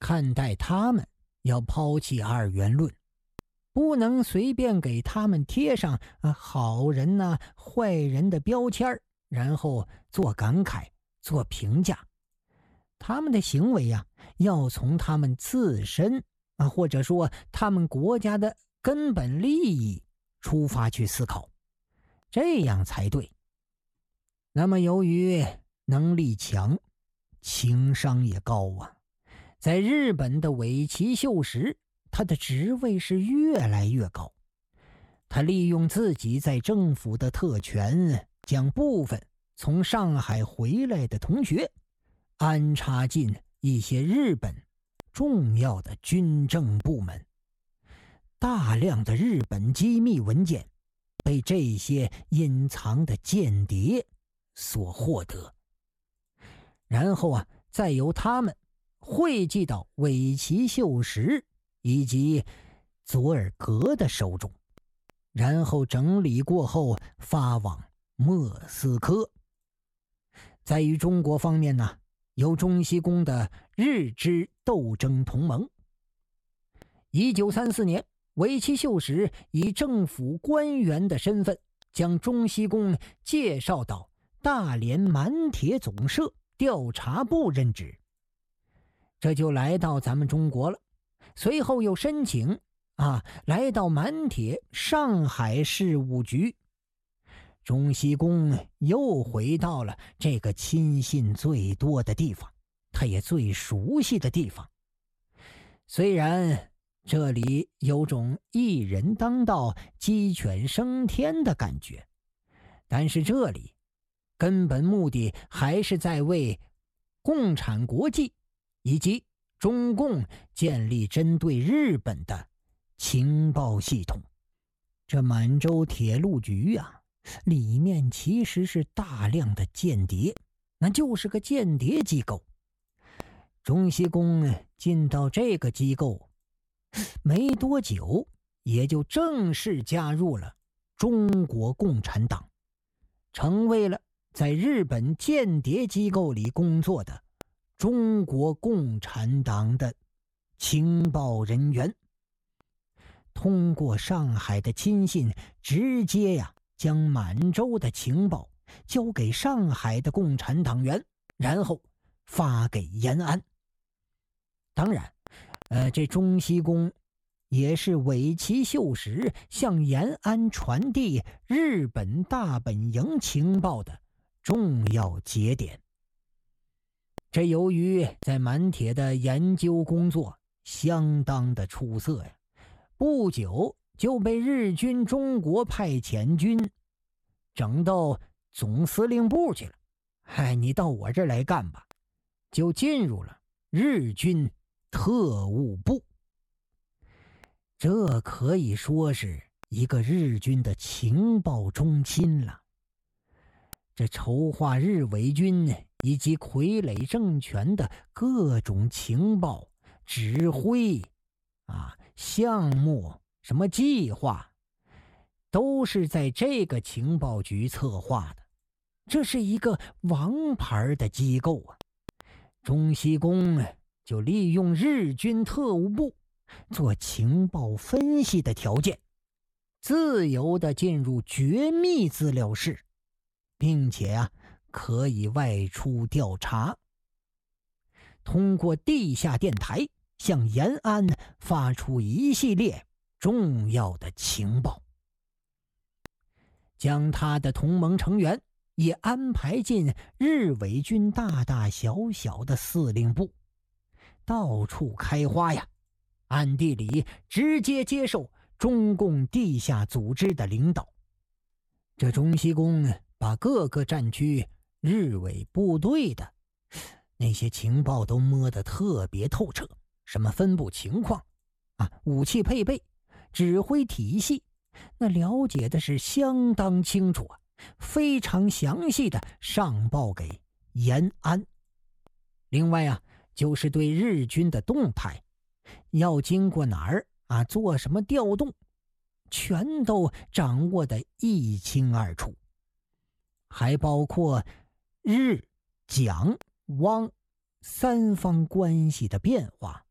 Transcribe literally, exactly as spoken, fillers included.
看待他们要抛弃二元论，不能随便给他们贴上啊好人呐、啊、坏人的标签，然后做感慨做评价。他们的行为呀、啊，要从他们自身啊，或者说他们国家的根本利益出发去思考，这样才对。那么由于能力强，情商也高啊，在日本的尾崎秀实，他的职位是越来越高。他利用自己在政府的特权，将部分从上海回来的同学安插进一些日本重要的军政部门。大量的日本机密文件被这些隐藏的间谍所获得，然后啊，再由他们汇集到尾崎秀实以及佐尔格的手中，然后整理过后发往莫斯科。在于中国方面呢，有中西宫的日支斗争同盟。一九三四年，尾崎秀实以政府官员的身份将中西宫介绍到大连满铁总社调查部任职，这就来到咱们中国了。随后又申请啊，来到满铁上海事务局。中西宫又回到了这个亲信最多的地方，他也最熟悉的地方。虽然这里有种一人当道鸡犬升天的感觉，但是这里根本目的还是在为共产国际以及中共建立针对日本的情报系统。这满洲铁路局啊，里面其实是大量的间谍，那就是个间谍机构。中西宫进到这个机构没多久，也就正式加入了中国共产党，成为了在日本间谍机构里工作的中国共产党的情报人员。通过上海的亲信，直接呀将满洲的情报交给上海的共产党员，然后发给延安。当然呃，这中西宫也是尾崎秀实向延安传递日本大本营情报的重要节点。这由于在满铁的研究工作相当的出色呀，不久就被日军中国派遣军整到总司令部去了。嗨，你到我这儿来干吧，就进入了日军特务部。这可以说是一个日军的情报中心了。这筹划日伪军以及傀儡政权的各种情报指挥啊、项目什么计划，都是在这个情报局策划的。这是一个王牌的机构啊。中西宫就利用日军特务部做情报分析的条件，自由地进入绝密资料室，并且啊可以外出调查，通过地下电台向延安发出一系列重要的情报，将他的同盟成员也安排进日伪军大大小小的司令部，到处开花呀，暗地里直接接受中共地下组织的领导。这中西宫把各个战区日伪部队的那些情报都摸得特别透彻，什么分布情况啊、武器配备、指挥体系，那了解的是相当清楚啊，非常详细的上报给延安。另外啊，就是对日军的动态，要经过哪儿啊，做什么调动，全都掌握得一清二楚。还包括日、蒋、汪三方关系的变化